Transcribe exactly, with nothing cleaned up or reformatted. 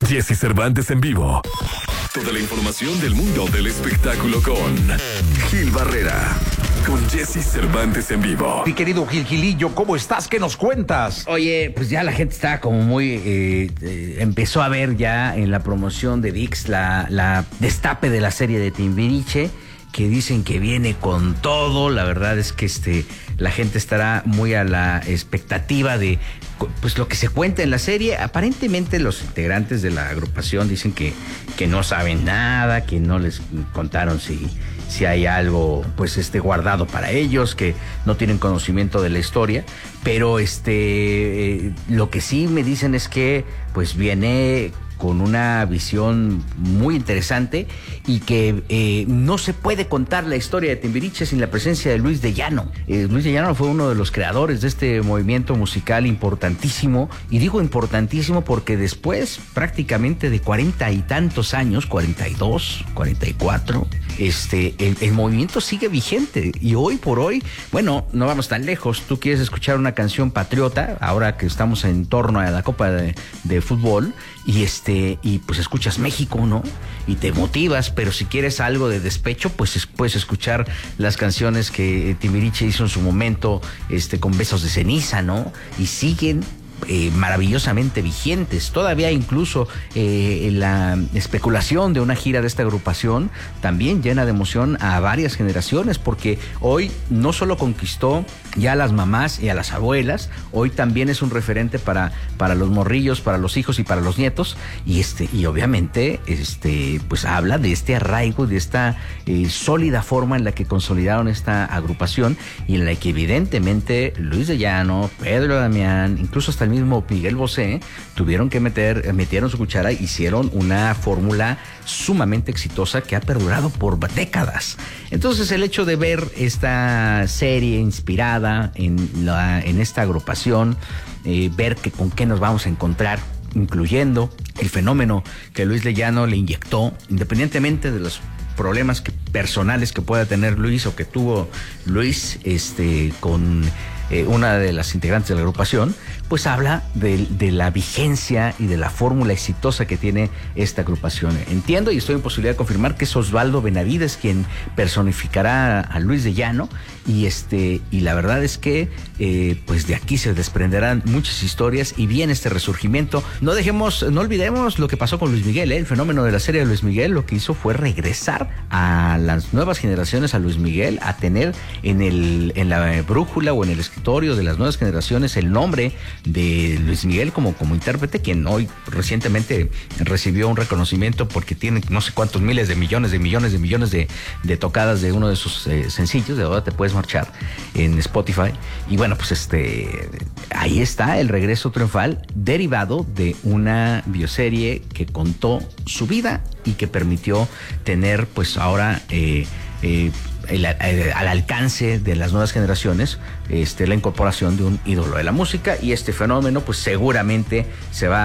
Jesse Cervantes en vivo. Toda la información del mundo del espectáculo con Gil Barrera. Con Jesse Cervantes en vivo. Mi querido Gil Gilillo, ¿cómo estás? ¿Qué nos cuentas? Oye, pues ya la gente está como muy... Eh, eh, empezó a ver ya en la promoción de V I X la, la destape de la serie de Timbiriche, que dicen que viene con todo. La verdad es que este la gente estará muy a la expectativa de pues lo que se cuenta en la serie. Aparentemente los integrantes de la agrupación dicen que, que no saben nada, que no les contaron si, si hay algo pues este guardado para ellos, que no tienen conocimiento de la historia, pero este eh, lo que sí me dicen es que pues viene con una visión muy interesante y que eh, no se puede contar la historia de Timbiriche sin la presencia de Luis de Llano. Eh, Luis de Llano fue uno de los creadores de este movimiento musical importantísimo, y digo importantísimo porque después prácticamente de cuarenta y tantos años, cuarenta y dos, cuarenta y cuatro, este, el, el movimiento sigue vigente, y hoy por hoy, bueno, no vamos tan lejos. Tú quieres escuchar una canción patriota, ahora que estamos en torno a la Copa de, de Fútbol, y este y pues escuchas México, ¿no? Y te motivas, pero si quieres algo de despecho, pues es, puedes escuchar las canciones que Timbiriche hizo en su momento, este, con Besos de Ceniza, ¿no? Y siguen Eh, maravillosamente vigentes. Todavía incluso eh, la especulación de una gira de esta agrupación también llena de emoción a varias generaciones, porque hoy no solo conquistó ya a las mamás y a las abuelas, hoy también es un referente para, para los morrillos, para los hijos y para los nietos, y este y obviamente este pues habla de este arraigo, de esta eh, sólida forma en la que consolidaron esta agrupación, y en la que evidentemente Luis de Llano, Pedro Damián, incluso hasta el mismo Miguel Bosé tuvieron que meter, metieron su cuchara, hicieron una fórmula sumamente exitosa que ha perdurado por décadas. Entonces el hecho de ver esta serie inspirada en, la, en esta agrupación, eh, ver que con qué nos vamos a encontrar, incluyendo el fenómeno que Luis de Llano le inyectó, independientemente de los problemas que, personales que pueda tener Luis o que tuvo Luis este, con eh, una de las integrantes de la agrupación, pues habla de, de la vigencia y de la fórmula exitosa que tiene esta agrupación. Entiendo y estoy en posibilidad de confirmar que es Osvaldo Benavides quien personificará a Luis de Llano, y este y la verdad es que eh, pues de aquí se desprenderán muchas historias y viene este resurgimiento. No dejemos, no olvidemos lo que pasó con Luis Miguel, ¿eh? El fenómeno de la serie de Luis Miguel lo que hizo fue regresar a las nuevas generaciones, a Luis Miguel, a tener en el en la brújula o en el escritorio de las nuevas generaciones el nombre de Luis Miguel como, como intérprete, quien hoy recientemente recibió un reconocimiento porque tiene no sé cuántos miles de millones de millones de millones de, de tocadas de uno de sus eh, sencillos, de Ahora Te Puedes Marchar, en Spotify. Y bueno, pues este ahí está el regreso triunfal derivado de una bioserie que contó su vida y que permitió tener pues ahora eh, eh, El, el, al alcance de las nuevas generaciones este, la incorporación de un ídolo de la música, y este fenómeno pues seguramente se va